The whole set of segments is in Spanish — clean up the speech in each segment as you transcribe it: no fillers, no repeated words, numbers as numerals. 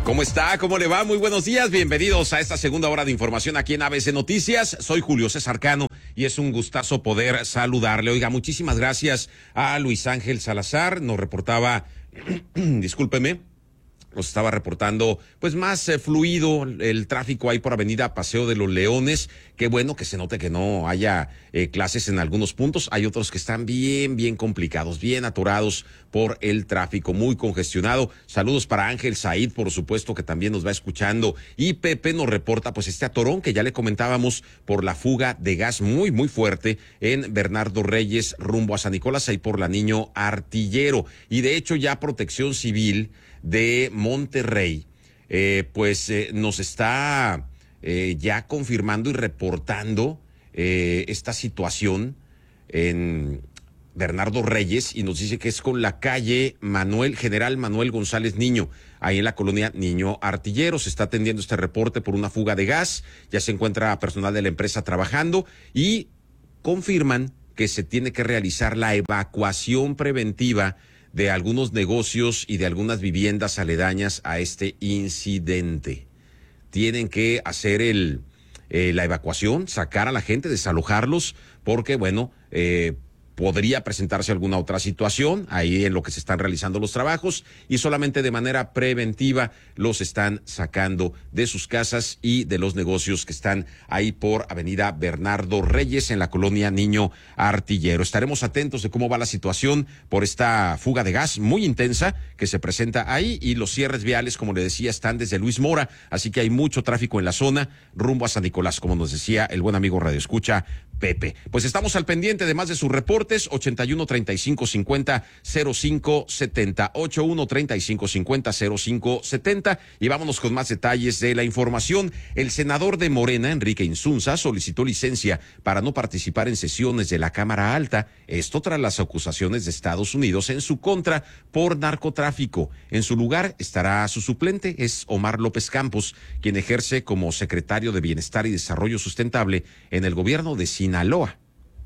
¿Cómo está? ¿Cómo le va? Muy buenos días. Bienvenidos a esta segunda hora de información aquí en ABC Noticias. Soy Julio César Cano y es un gustazo poder saludarle. Oiga, muchísimas gracias a Luis Ángel Salazar. Nos reportaba, discúlpeme, nos estaba reportando pues más fluido el tráfico ahí por Avenida Paseo de los Leones. Qué bueno que se note que no haya clases en algunos puntos. Hay otros que están bien complicados, bien atorados por el tráfico, muy congestionado. Saludos para Ángel Said, por supuesto, que también nos va escuchando. Y Pepe nos reporta pues este atorón que ya le comentábamos por la fuga de gas muy fuerte en Bernardo Reyes rumbo a San Nicolás, ahí por la Niño Artillero. Y de hecho ya Protección Civil de Monterrey, nos está ya confirmando y reportando esta situación en Bernardo Reyes, y nos dice que es con la calle General Manuel González Niño, ahí en la colonia Niño Artillero. Se está atendiendo este reporte por una fuga de gas. Ya se encuentra personal de la empresa trabajando y confirman que se tiene que realizar la evacuación preventiva de algunos negocios y de algunas viviendas aledañas a este incidente. Tienen que hacer la evacuación, sacar a la gente, desalojarlos, porque podría presentarse alguna otra situación ahí en lo que se están realizando los trabajos, y solamente de manera preventiva los están sacando de sus casas y de los negocios que están ahí por Avenida Bernardo Reyes en la colonia Niño Artillero. Estaremos atentos de cómo va la situación por esta fuga de gas muy intensa que se presenta ahí, y los cierres viales, como le decía, están desde Luis Mora, así que hay mucho tráfico en la zona rumbo a San Nicolás, como nos decía el buen amigo Radio Escucha Pepe. Pues estamos al pendiente, además de sus reportes. 81 35 50 05 70, 81 35 50 05 70, y vámonos con más detalles de la información. El senador de Morena, Enrique Insunza, solicitó licencia para no participar en sesiones de la Cámara Alta, esto tras las acusaciones de Estados Unidos en su contra por narcotráfico. En su lugar estará su suplente, es Omar López Campos, quien ejerce como secretario de Bienestar y Desarrollo Sustentable en el gobierno de Sinaloa.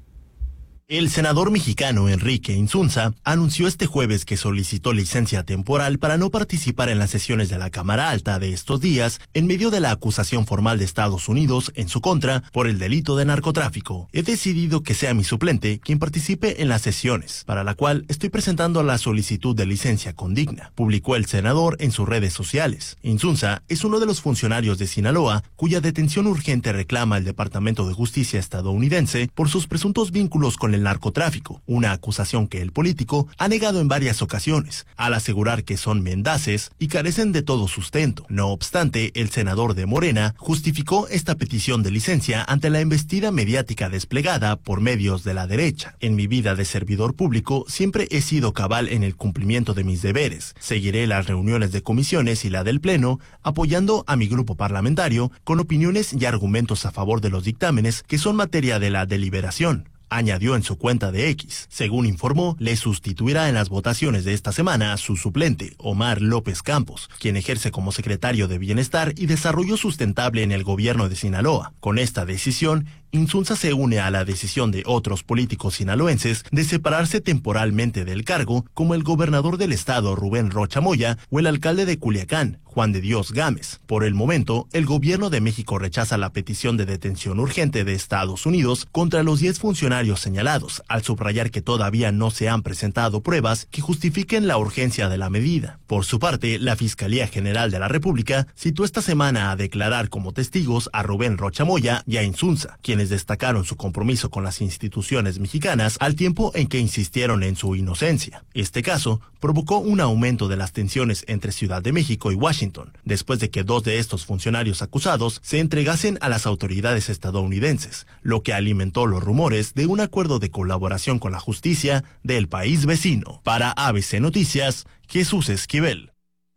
El senador mexicano Enrique Insunza anunció este jueves que solicitó licencia temporal para no participar en las sesiones de la Cámara Alta de estos días en medio de la acusación formal de Estados Unidos en su contra por el delito de narcotráfico. He decidido que sea mi suplente quien participe en las sesiones, para la cual estoy presentando la solicitud de licencia condigna, publicó el senador en sus redes sociales. Insunza es uno de los funcionarios de Sinaloa cuya detención urgente reclama el Departamento de Justicia estadounidense por sus presuntos vínculos con el narcotráfico, una acusación que el político ha negado en varias ocasiones, al asegurar que son mendaces y carecen de todo sustento. No obstante, el senador de Morena justificó esta petición de licencia ante la embestida mediática desplegada por medios de la derecha. En mi vida de servidor público siempre he sido cabal en el cumplimiento de mis deberes. Seguiré las reuniones de comisiones y la del Pleno, apoyando a mi grupo parlamentario con opiniones y argumentos a favor de los dictámenes que son materia de la deliberación, añadió en su cuenta de X. Según informó, le sustituirá en las votaciones de esta semana a su suplente, Omar López Campos, quien ejerce como secretario de Bienestar y Desarrollo Sustentable en el gobierno de Sinaloa. Con esta decisión, Insunza se une a la decisión de otros políticos sinaloenses de separarse temporalmente del cargo, como el gobernador del estado Rubén Rocha Moya o el alcalde de Culiacán, Juan de Dios Gámez. Por el momento, el gobierno de México rechaza la petición de detención urgente de Estados Unidos contra los 10 funcionarios señalados, al subrayar que todavía no se han presentado pruebas que justifiquen la urgencia de la medida. Por su parte, la Fiscalía General de la República citó esta semana a declarar como testigos a Rubén Rocha Moya y a Insunza, quienes destacaron su compromiso con las instituciones mexicanas al tiempo en que insistieron en su inocencia. Este caso provocó un aumento de las tensiones entre Ciudad de México y Washington, después de que 2 de estos funcionarios acusados se entregasen a las autoridades estadounidenses, lo que alimentó los rumores de un acuerdo de colaboración con la justicia del país vecino. Para ABC Noticias, Jesús Esquivel.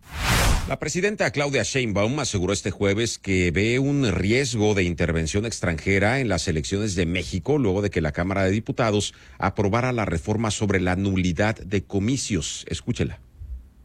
La presidenta Claudia Sheinbaum aseguró este jueves que ve un riesgo de intervención extranjera en las elecciones de México luego de que la Cámara de Diputados aprobara la reforma sobre la nulidad de comicios. Escúchela.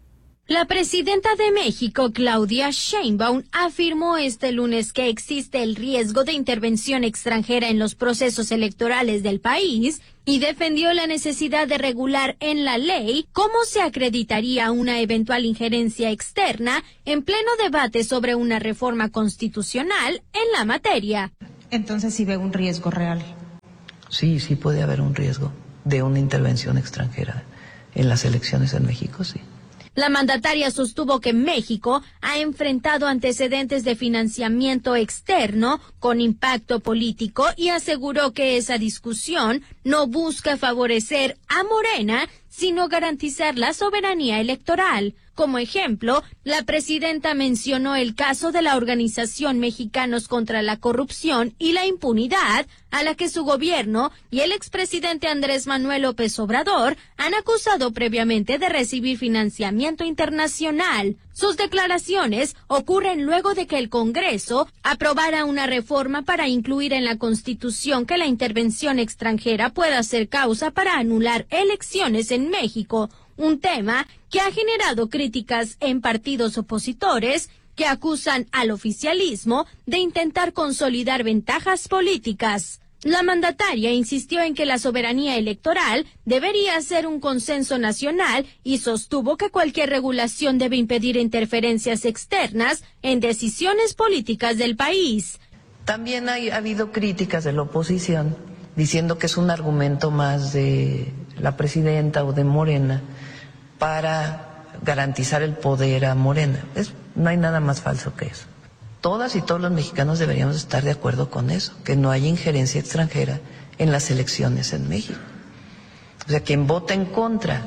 La presidenta de México, Claudia Sheinbaum, afirmó este lunes que existe el riesgo de intervención extranjera en los procesos electorales del país y defendió la necesidad de regular en la ley cómo se acreditaría una eventual injerencia externa en pleno debate sobre una reforma constitucional en la materia. Entonces sí ve un riesgo real. Sí puede haber un riesgo de una intervención extranjera en las elecciones en México, sí. La mandataria sostuvo que México ha enfrentado antecedentes de financiamiento externo con impacto político y aseguró que esa discusión no busca favorecer a Morena, sino garantizar la soberanía electoral. Como ejemplo, la presidenta mencionó el caso de la Organización Mexicanos contra la Corrupción y la Impunidad, a la que su gobierno y el expresidente Andrés Manuel López Obrador han acusado previamente de recibir financiamiento internacional. Sus declaraciones ocurren luego de que el Congreso aprobara una reforma para incluir en la Constitución que la intervención extranjera pueda ser causa para anular elecciones en México, un tema que ha generado críticas en partidos opositores que acusan al oficialismo de intentar consolidar ventajas políticas. La mandataria insistió en que la soberanía electoral debería ser un consenso nacional y sostuvo que cualquier regulación debe impedir interferencias externas en decisiones políticas del país. También ha habido críticas de la oposición diciendo que es un argumento más de la presidenta o de Morena para garantizar el poder a Morena. No hay nada más falso que eso. Todas y todos los mexicanos deberíamos estar de acuerdo con eso, que no haya injerencia extranjera en las elecciones en México. O sea, quien vota en contra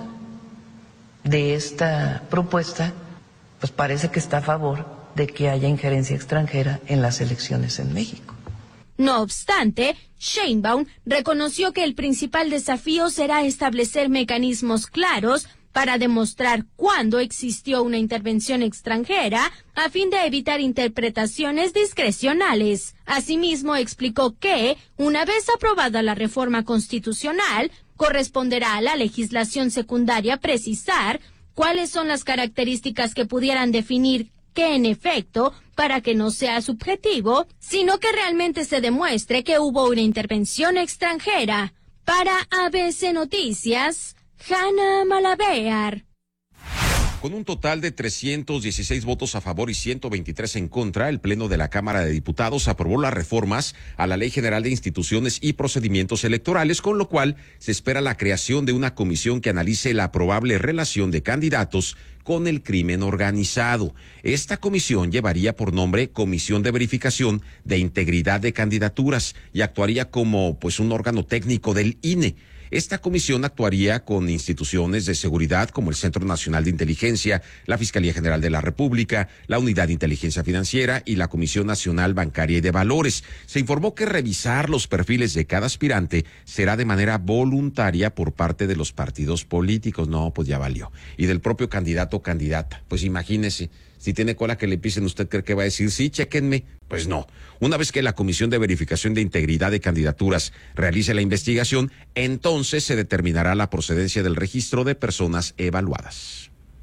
de esta propuesta, pues parece que está a favor de que haya injerencia extranjera en las elecciones en México. No obstante, Sheinbaum reconoció que el principal desafío será establecer mecanismos claros para demostrar cuándo existió una intervención extranjera a fin de evitar interpretaciones discrecionales. Asimismo, explicó que, una vez aprobada la reforma constitucional, corresponderá a la legislación secundaria precisar cuáles son las características que pudieran definir que, en efecto, para que no sea subjetivo, sino que realmente se demuestre que hubo una intervención extranjera. Para ABC Noticias, Hanna Malabear. Con un total de 316 votos a favor y 123 en contra, el Pleno de la Cámara de Diputados aprobó las reformas a la Ley General de Instituciones y Procedimientos Electorales, con lo cual se espera la creación de una comisión que analice la probable relación de candidatos con el crimen organizado. Esta comisión llevaría por nombre Comisión de Verificación de Integridad de Candidaturas y actuaría como un órgano técnico del INE. Esta comisión actuaría con instituciones de seguridad como el Centro Nacional de Inteligencia, la Fiscalía General de la República, la Unidad de Inteligencia Financiera y la Comisión Nacional Bancaria y de Valores. Se informó que revisar los perfiles de cada aspirante será de manera voluntaria por parte de los partidos políticos. No, pues ya valió. Y del propio candidato o candidata. Pues imagínese. Si tiene cola que le pisen, ¿usted cree que va a decir, sí, chéquenme? Pues no. Una vez que la Comisión de Verificación de Integridad de Candidaturas realice la investigación, entonces se determinará la procedencia del registro de personas evaluadas.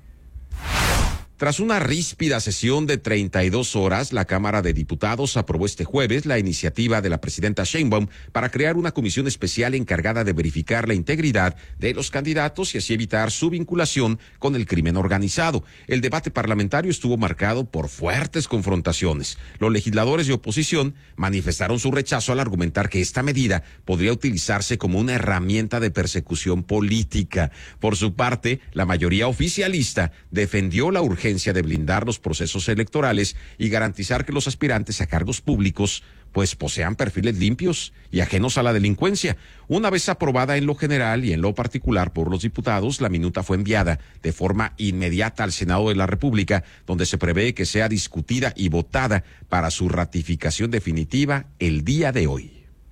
Tras una ríspida sesión de 32 horas, la Cámara de Diputados aprobó este jueves la iniciativa de la presidenta Sheinbaum para crear una comisión especial encargada de verificar la integridad de los candidatos y así evitar su vinculación con el crimen organizado. El debate parlamentario estuvo marcado por fuertes confrontaciones. Los legisladores de oposición manifestaron su rechazo al argumentar que esta medida podría utilizarse como una herramienta de persecución política. Por su parte, la mayoría oficialista defendió la urgencia de blindar los procesos electorales y garantizar que los aspirantes a cargos públicos posean perfiles limpios y ajenos a la delincuencia. Una vez aprobada en lo general y en lo particular por los diputados, la minuta fue enviada de forma inmediata al Senado de la República, donde se prevé que sea discutida y votada para su ratificación definitiva el día de hoy.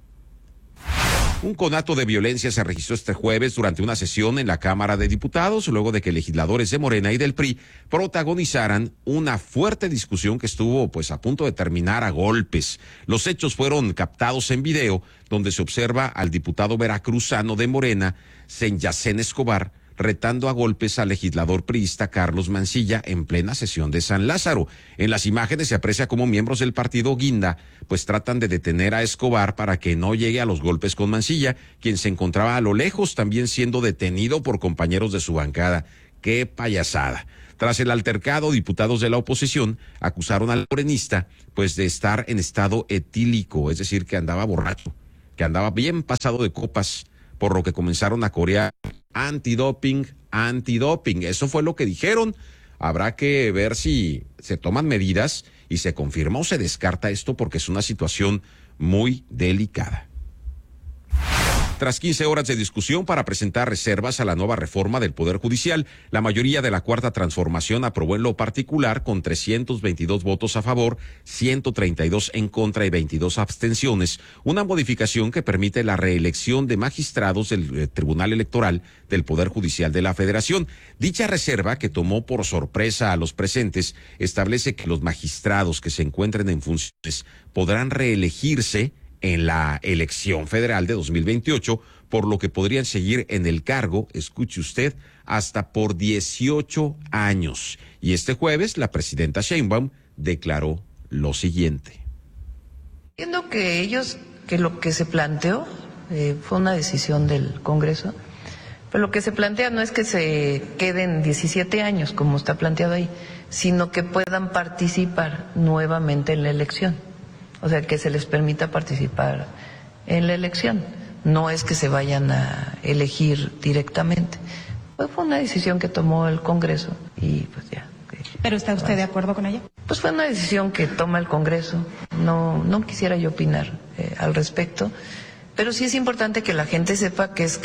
Un conato de violencia se registró este jueves durante una sesión en la Cámara de Diputados, luego de que legisladores de Morena y del PRI protagonizaran una fuerte discusión que estuvo a punto de terminar a golpes. Los hechos fueron captados en video, donde se observa al diputado veracruzano de Morena, Senyacén Escobar, retando a golpes al legislador priista Carlos Mancilla en plena sesión de San Lázaro. En las imágenes se aprecia cómo miembros del partido Guinda pues tratan de detener a Escobar para que no llegue a los golpes con Mancilla, quien se encontraba a lo lejos también siendo detenido por compañeros de su bancada. ¡Qué payasada! Tras el altercado, diputados de la oposición acusaron al morenista pues de estar en estado etílico, es decir, que andaba borracho, que andaba bien pasado de copas, por lo que comenzaron a corear antidoping, antidoping. Eso fue lo que dijeron. Habrá que ver si se toman medidas y se confirma o se descarta esto, porque es una situación muy delicada. Tras 15 horas de discusión para presentar reservas a la nueva reforma del Poder Judicial, la mayoría de la Cuarta Transformación aprobó en lo particular con 322 votos a favor, 132 en contra y 22 abstenciones, una modificación que permite la reelección de magistrados del Tribunal Electoral del Poder Judicial de la Federación. Dicha reserva, que tomó por sorpresa a los presentes, establece que los magistrados que se encuentren en funciones podrán reelegirse en la elección federal de 2028, por lo que podrían seguir en el cargo, escuche usted, hasta por 18 años. Y este jueves la presidenta Sheinbaum declaró lo siguiente. Entiendo que lo que se planteó fue una decisión del Congreso, pero lo que se plantea no es que se queden 17 años, como está planteado ahí, sino que puedan participar nuevamente en la elección. O sea, que se les permita participar en la elección. No es que se vayan a elegir directamente. Pues fue una decisión que tomó el Congreso y pues ya. ¿Pero está usted de acuerdo con ella? Pues fue una decisión que toma el Congreso. No quisiera yo opinar al respecto, pero sí es importante que la gente sepa que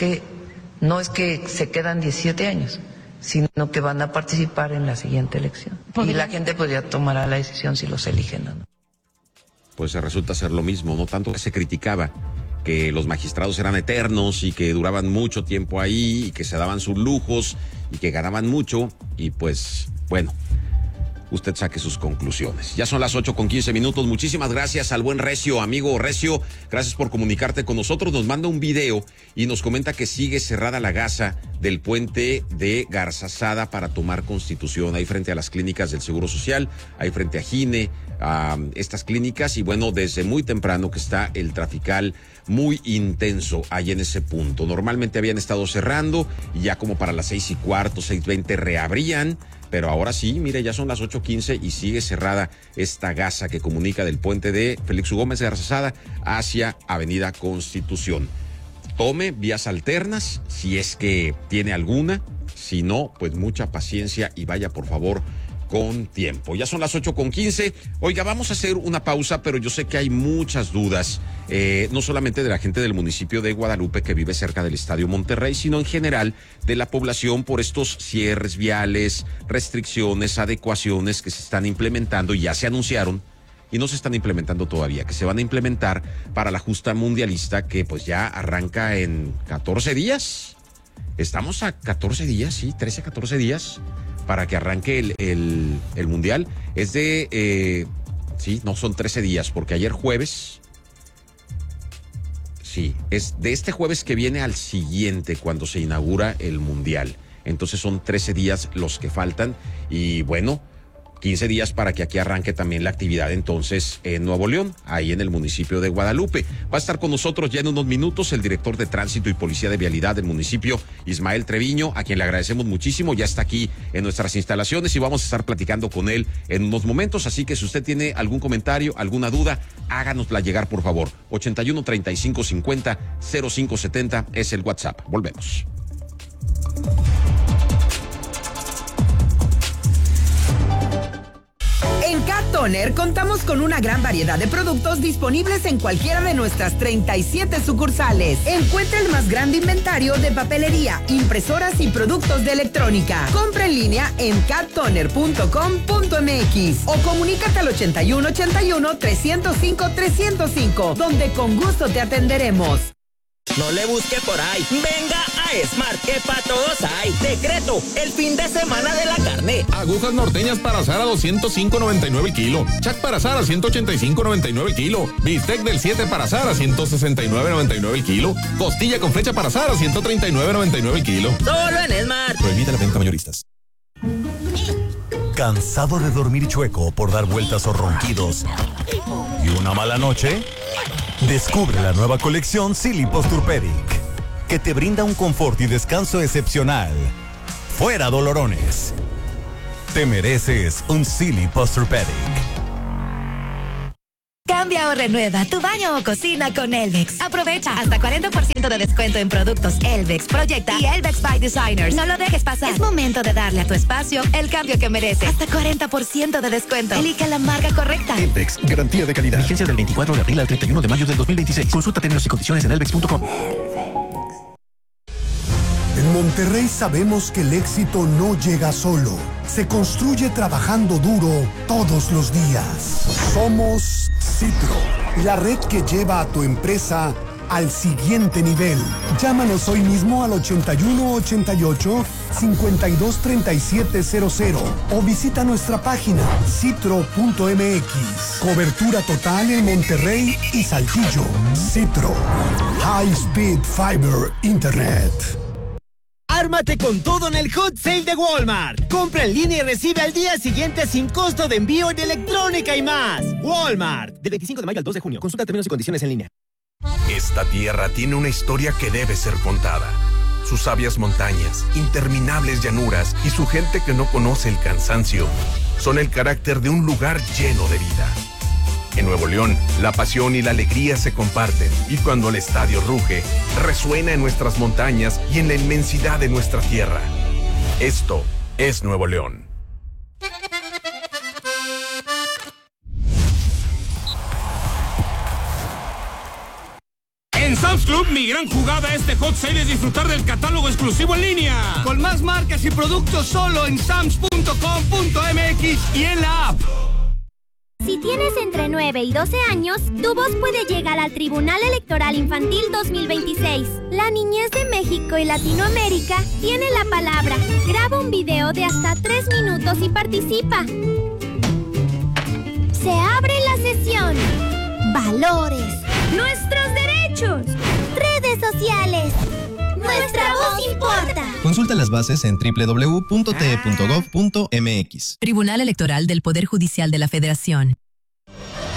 no es que se quedan 17 años, sino que van a participar en la siguiente elección. Y la gente podría tomar la decisión si los eligen o no. Pues resulta ser lo mismo, no tanto que se criticaba que los magistrados eran eternos y que duraban mucho tiempo ahí y que se daban sus lujos y que ganaban mucho, y pues bueno, usted saque sus conclusiones. Ya son las 8:15. Muchísimas gracias al buen Recio, amigo Recio, gracias por comunicarte con nosotros. Nos manda un video y nos comenta que sigue cerrada la gasa del puente de Garzazada para tomar Constitución, ahí frente a las clínicas del Seguro Social, ahí frente a Gine, a estas clínicas, y bueno, desde muy temprano que está el trafical muy intenso ahí en ese punto. Normalmente habían estado cerrando y ya como para las 6:15, 6:20 reabrían, pero ahora sí, mire, ya son las 8:15 y sigue cerrada esta gasa que comunica del puente de Félix U. Gómez Garzazada hacia Avenida Constitución. Tome vías alternas si es que tiene alguna, si no, pues mucha paciencia y vaya por favor con tiempo. Ya son las 8:15. Oiga, vamos a hacer una pausa, pero yo sé que hay muchas dudas, no solamente de la gente del municipio de Guadalupe que vive cerca del Estadio Monterrey, sino en general de la población por estos cierres viales, restricciones, adecuaciones que se están implementando y ya se anunciaron y no se están implementando todavía, que se van a implementar para la justa mundialista que pues ya arranca en 14 días. Estamos a 14 días, sí, 13, 14 días para que arranque el mundial. Es de, sí, no son 13 días, porque ayer jueves, sí, es de este jueves que viene al siguiente cuando se inaugura el mundial. Entonces son 13 días los que faltan y bueno, 15 días para que aquí arranque también la actividad entonces en Nuevo León, ahí en el municipio de Guadalupe. Va a estar con nosotros ya en unos minutos el director de Tránsito y Policía de Vialidad del municipio, Ismael Treviño, a quien le agradecemos muchísimo. Ya está aquí en nuestras instalaciones y vamos a estar platicando con él en unos momentos. Así que si usted tiene algún comentario, alguna duda, háganosla llegar, por favor. 81 35 50 05 70 es el WhatsApp. Volvemos. En Cat Toner contamos con una gran variedad de productos disponibles en cualquiera de nuestras 37 sucursales. Encuentra el más grande inventario de papelería, impresoras y productos de electrónica. Compra en línea en cattoner.com.mx o comunícate al 8181-305-305, donde con gusto te atenderemos. No le busque por ahí. ¡Venga Smart, que para todos hay. Decreto, el fin de semana de la carne. Agujas norteñas para asar a 205.99 el kilo. Chac para asar a 185.99 el kilo. Bistec del 7 para asar a 169.99 el kilo. Costilla con flecha para asar a 139.99 el kilo. Solo en Smart. Prohibida la venta mayoristas. ¿Cansado de dormir chueco por dar vueltas o ronquidos y una mala noche? Descubre la nueva colección Silly Posturepedic, que te brinda un confort y descanso excepcional. Fuera dolorones. Te mereces un Silly Posturepedic. Cambia o renueva tu baño o cocina con Elvex. Aprovecha hasta 40% de descuento en productos Elvex, Proyecta y Elvex by Designers. No lo dejes pasar. Es momento de darle a tu espacio el cambio que merece. Hasta 40% de descuento. Elige la marca correcta. Elvex, garantía de calidad. Vigencia del 24 de abril al 31 de mayo del 2026. Consulta términos y condiciones en elvex.com. En Monterrey sabemos que el éxito no llega solo. Se construye trabajando duro todos los días. Somos Citro, la red que lleva a tu empresa al siguiente nivel. Llámanos hoy mismo al 8188-523700 o visita nuestra página citro.mx. Cobertura total en Monterrey y Saltillo. Citro, High Speed Fiber Internet. Ármate con todo en el Hot Sale de Walmart. Compra en línea y recibe al día siguiente sin costo de envío en electrónica y más. Walmart. Del 25 de mayo al 2 de junio. Consulta términos y condiciones en línea. Esta tierra tiene una historia que debe ser contada. Sus sabias montañas, interminables llanuras y su gente que no conoce el cansancio son el carácter de un lugar lleno de vida. En Nuevo León, la pasión y la alegría se comparten y cuando el estadio ruge, resuena en nuestras montañas y en la inmensidad de nuestra tierra. Esto es Nuevo León. En Sam's Club, mi gran jugada este Hot Sale es disfrutar del catálogo exclusivo en línea. Con más marcas y productos solo en sams.com.mx y en la app. Si tienes entre 9 y 12 años, tu voz puede llegar al Tribunal Electoral Infantil 2026. La niñez de México y Latinoamérica tiene la palabra. Graba un video de hasta 3 minutos y participa. Se abre la sesión. Valores. Nuestros derechos. Redes sociales. Nuestra voz importa. Consulta las bases en www.te.gov.mx. Tribunal Electoral del Poder Judicial de la Federación.